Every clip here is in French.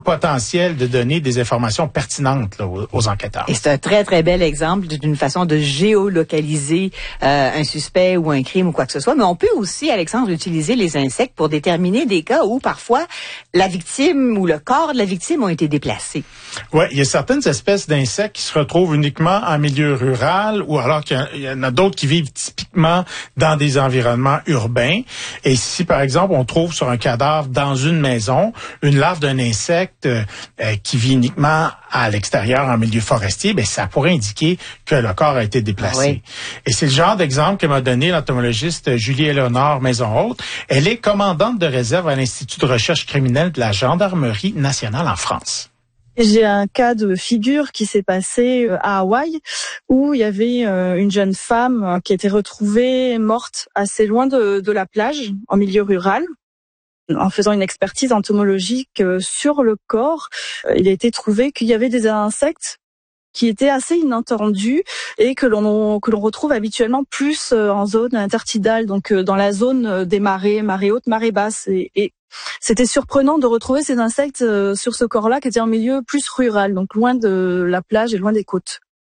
potentiel de donner des informations pertinentes là, aux enquêteurs. Et c'est un très, très bel exemple d'une façon de géolocaliser un suspect ou un crime ou quoi que ce soit. Mais on peut aussi, Alexandre, utiliser les insectes pour déterminer des cas où parfois la victime ou le corps de la victime ont été déplacés. Oui, il y a certaines espèces d'insectes qui se retrouvent uniquement en milieu rural ou alors qu'il y en a d'autres qui vivent typiquement dans des environnements urbains. Et si, par exemple, on trouve sur un cadavre dans une maison une larve d'un insecte qui vit uniquement à l'extérieur en milieu forestier, ben ça pourrait indiquer que le corps a été déplacé. Oui. Et c'est le genre d'exemple que m'a donné l'entomologiste Julie-Éléonore Maison-Haute. Elle est commandante de réserve à l'Institut de recherche criminelle de la Gendarmerie nationale en France. J'ai un cas de figure qui s'est passé à Hawaï où il y avait une jeune femme qui a été retrouvée morte assez loin de la plage, en milieu rural. En faisant une expertise entomologique sur le corps, il a été trouvé qu'il y avait des insectes qui étaient assez inattendus et que l'on retrouve habituellement plus en zone intertidale, donc dans la zone des marées hautes, marées basses. Et c'était surprenant de retrouver ces insectes sur ce corps-là qui était en milieu plus rural, donc loin de la plage et loin des côtes.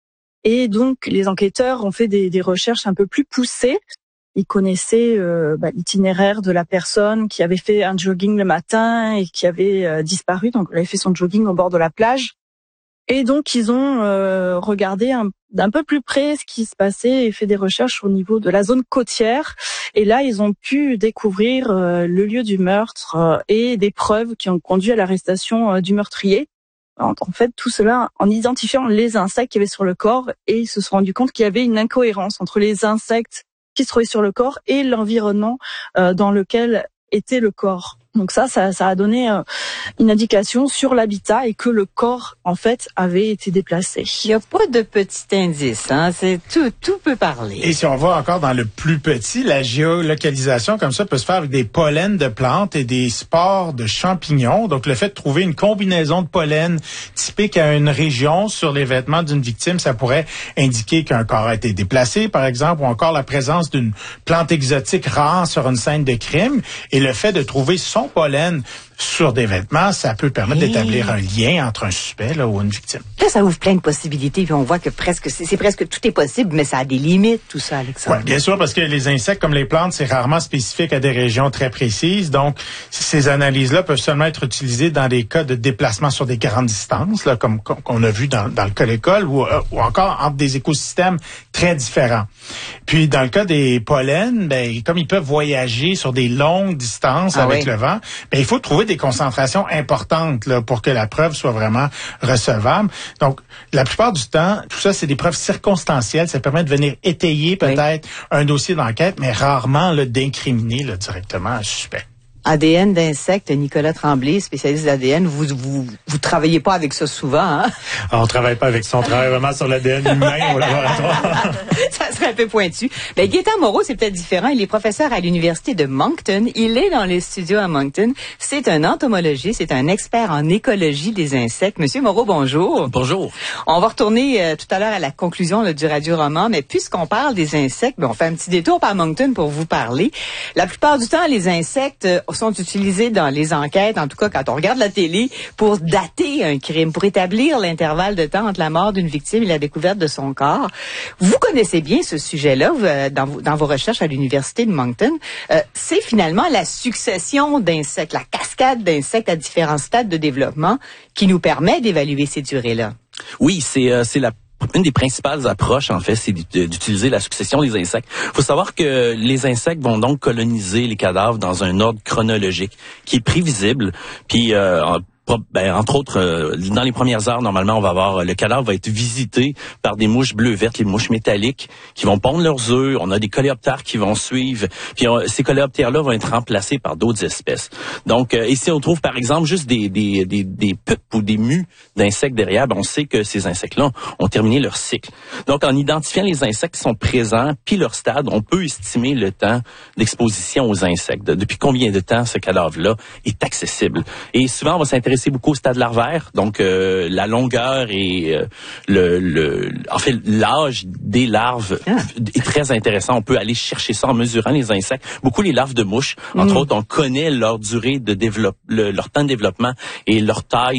Et donc les enquêteurs ont fait des recherches un peu plus poussées. Ils connaissaient l'itinéraire de la personne qui avait fait un jogging le matin et qui avait disparu. Donc, elle avait fait son jogging au bord de la plage. Et donc, ils ont regardé d'un peu plus près ce qui se passait et fait des recherches au niveau de la zone côtière. Et là, ils ont pu découvrir le lieu du meurtre et des preuves qui ont conduit à l'arrestation du meurtrier. En fait, tout cela en identifiant les insectes qu'il y avait sur le corps. Et ils se sont rendus compte qu'il y avait une incohérence entre les insectes qui se trouvait sur le corps et l'environnement dans lequel était le corps. Donc ça a donné une indication sur l'habitat et que le corps, en fait, avait été déplacé. Il n'y a pas de petit indice, hein. C'est tout peut parler. Et si on va encore dans le plus petit, la géolocalisation comme ça peut se faire avec des pollens de plantes et des spores de champignons. Donc le fait de trouver une combinaison de pollen typique à une région sur les vêtements d'une victime, ça pourrait indiquer qu'un corps a été déplacé, par exemple, ou encore la présence d'une plante exotique rare sur une scène de crime. Et le fait de trouver son pollen sur des vêtements, ça peut permettre d'établir un lien entre un suspect là, ou une victime. Là, ça ouvre plein de possibilités, puis on voit que c'est presque tout est possible, mais ça a des limites, tout ça, Alexandre. Oui, bien sûr, parce que les insectes, comme les plantes, c'est rarement spécifique à des régions très précises. Donc, ces analyses-là peuvent seulement être utilisées dans des cas de déplacement sur des grandes distances, là, comme qu'on a vu dans le cas de l'école, ou encore entre des écosystèmes très différents. Puis, dans le cas des pollens, comme ils peuvent voyager sur des longues distances avec le vent, il faut trouver des concentrations importantes là, pour que la preuve soit vraiment recevable. Donc, la plupart du temps, tout ça, c'est des preuves circonstancielles. Ça permet de venir étayer peut-être un dossier d'enquête, mais rarement d'incriminer directement un suspect. ADN d'insectes, Nicolas Tremblay, spécialiste d'ADN, vous travaillez pas avec ça souvent, hein? On travaille pas avec ça, on travaille vraiment sur l'ADN humain au laboratoire. Ça serait un peu pointu. Mais Gaétan Moreau, c'est peut-être différent. Il est professeur à l'université de Moncton. Il est dans les studios à Moncton. C'est un entomologiste, c'est un expert en écologie des insectes. Monsieur Moreau, bonjour. Bonjour. On va retourner tout à l'heure à la conclusion du radio-roman, mais puisqu'on parle des insectes, on fait un petit détour par Moncton pour vous parler. La plupart du temps, les insectes sont utilisés dans les enquêtes, en tout cas quand on regarde la télé, pour dater un crime, pour établir l'intervalle de temps entre la mort d'une victime et la découverte de son corps. Vous connaissez bien ce sujet-là dans vos recherches à l'université de Moncton. C'est finalement la succession d'insectes, la cascade d'insectes à différents stades de développement qui nous permet d'évaluer ces durées-là. Oui, c'est une des principales approches, en fait, c'est d'utiliser la succession des insectes. Il faut savoir que les insectes vont donc coloniser les cadavres dans un ordre chronologique qui est prévisible. Puis, entre autres, dans les premières heures, normalement, on va avoir le cadavre va être visité par des mouches bleues-vertes, les mouches métalliques, qui vont pondre leurs œufs. On a des coléoptères qui vont suivre. Puis ces coléoptères-là vont être remplacés par d'autres espèces. Donc, ici, on trouve, par exemple, juste des pupes ou des mues d'insectes derrière. On sait que ces insectes-là ont terminé leur cycle. Donc, en identifiant les insectes qui sont présents, puis leur stade, on peut estimer le temps d'exposition aux insectes. Depuis combien de temps ce cadavre-là est accessible. Et souvent, on va s'intéresser beaucoup au stade larvaire, donc la longueur et l'âge des larves est très intéressant. On peut aller chercher ça en mesurant les insectes. Beaucoup les larves de mouches, entre autres, on connaît leur durée de leur temps de développement et leur taille